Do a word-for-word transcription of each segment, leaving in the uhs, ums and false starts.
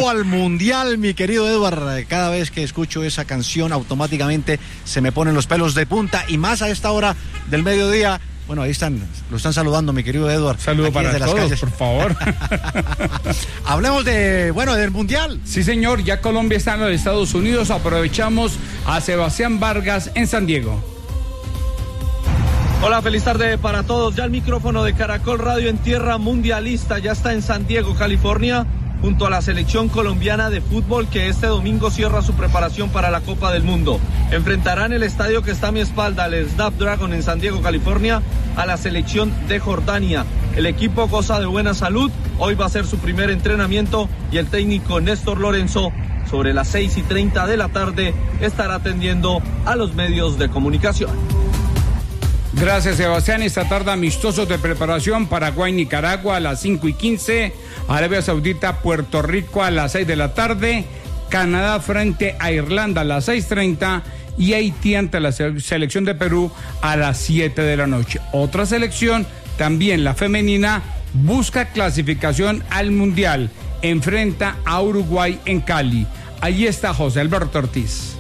rumbo al Mundial, mi querido Edward. Cada vez que escucho esa canción, automáticamente se me ponen los pelos de punta, y más a esta hora del mediodía. Bueno, ahí están, lo están saludando, mi querido Edward. Saludo para desde las todos, calles. por favor. Hablemos de, bueno, del Mundial. Sí, señor, ya Colombia está en los Estados Unidos. Aprovechamos a Sebastián Vargas en San Diego. Hola, feliz tarde para todos. Ya el micrófono de Caracol Radio en tierra mundialista ya está en San Diego, California, junto a la selección colombiana de fútbol, que este domingo cierra su preparación para la Copa del Mundo. Enfrentarán el estadio que está a mi espalda, el Snapdragon en San Diego, California, a la selección de Jordania. El equipo goza de buena salud, hoy va a ser su primer entrenamiento y el técnico Néstor Lorenzo, sobre las seis y treinta de la tarde, estará atendiendo a los medios de comunicación. Gracias, Sebastián. Esta tarde amistosos de preparación: Paraguay, Nicaragua a las cinco y quince, Arabia Saudita, Puerto Rico a las seis de la tarde, Canadá frente a Irlanda a las seis treinta y Haití ante la selección de Perú a las siete de la noche. Otra selección, también la femenina, busca clasificación al Mundial, enfrenta a Uruguay en Cali. Allí está José Alberto Ortiz.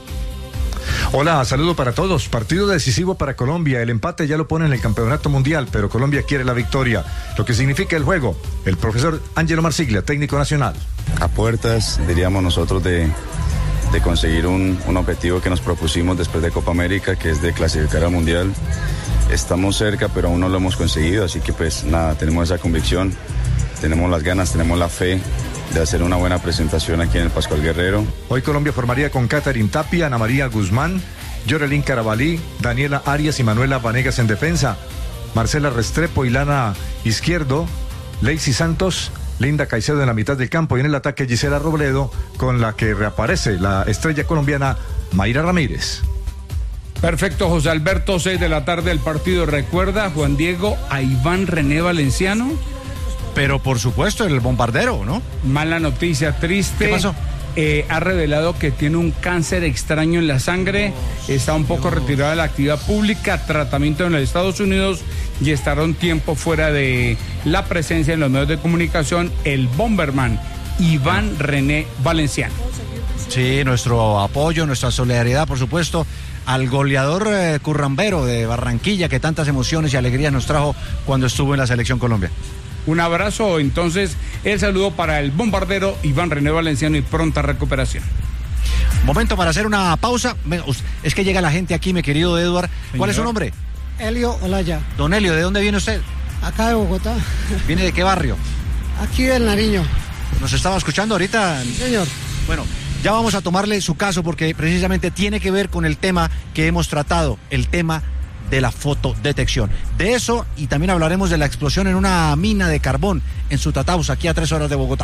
Hola, saludo para todos. Partido decisivo para Colombia. El empate ya lo pone en el campeonato mundial, pero Colombia quiere la victoria. Lo que significa el juego. El profesor Ángelo Marsiglia, técnico nacional. A puertas, diríamos nosotros, de, de conseguir un, un objetivo que nos propusimos después de Copa América, que es de clasificar al mundial. Estamos cerca, pero aún no lo hemos conseguido, así que pues nada, tenemos esa convicción, tenemos las ganas, tenemos la fe de hacer una buena presentación aquí en el Pascual Guerrero. Hoy Colombia formaría con Catherine Tapia, Ana María Guzmán, Yorelín Carabalí, Daniela Arias y Manuela Vanegas en defensa, Marcela Restrepo y Lana Izquierdo, Lacey Santos, Linda Caicedo en la mitad del campo, y en el ataque Gisela Robledo, con la que reaparece la estrella colombiana Mayra Ramírez. Perfecto, José Alberto, seis de la tarde el partido. Recuerda, Juan Diego, a Iván René Valenciano. Pero por supuesto, el bombardero, ¿no? Mala noticia, triste. ¿Qué pasó? Eh, ha revelado que tiene un cáncer extraño en la sangre, está un poco retirado de la actividad pública, tratamiento en los Estados Unidos, y estará un tiempo fuera de la presencia en los medios de comunicación. El Bomberman, Iván René Valenciano. Sí, nuestro apoyo, nuestra solidaridad, por supuesto, al goleador eh, currambero de Barranquilla, que tantas emociones y alegrías nos trajo cuando estuvo en la Selección Colombia. Un abrazo, entonces, el saludo para el bombardero Iván René Valenciano y pronta recuperación. Momento para hacer una pausa. Es que llega la gente aquí, mi querido Edward. ¿Cuál Señor. es su nombre? Elio Olaya. Don Elio, ¿de dónde viene usted? Acá de Bogotá. ¿Viene de qué barrio? Aquí del Nariño. ¿Nos estaba escuchando ahorita? Señor. Bueno, ya vamos a tomarle su caso porque precisamente tiene que ver con el tema que hemos tratado, el tema de la fotodetección. De eso, y también hablaremos de la explosión en una mina de carbón en Sutatausa, aquí a tres horas de Bogotá.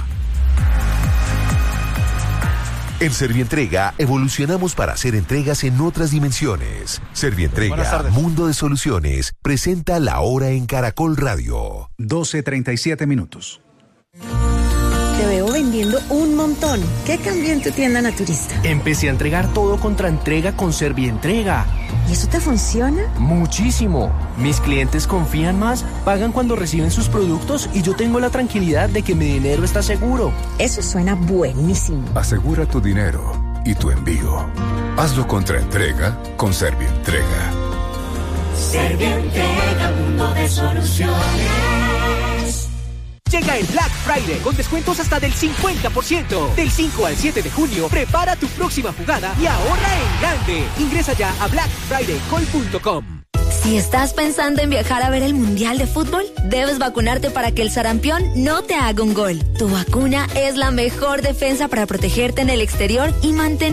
En Servientrega evolucionamos para hacer entregas en otras dimensiones. Servientrega, Mundo de Soluciones, presenta La Hora en Caracol Radio. doce treinta y siete minutos. Te veo vendiendo un montón. ¿Qué cambió en tu tienda naturista? Empecé a entregar todo contra entrega con Servientrega. ¿Y eso te funciona? Muchísimo. Mis clientes confían más, pagan cuando reciben sus productos y yo tengo la tranquilidad de que mi dinero está seguro. Eso suena buenísimo. Asegura tu dinero y tu envío. Hazlo contra entrega con Servientrega. Servientrega, mundo de soluciones. Llega el Black Friday con descuentos hasta del cincuenta por ciento. Del cinco al siete de junio, prepara tu próxima jugada y ahorra en grande. Ingresa ya a black friday col punto com. Si estás pensando en viajar a ver el Mundial de Fútbol, debes vacunarte para que el sarampión no te haga un gol. Tu vacuna es la mejor defensa para protegerte en el exterior y mantener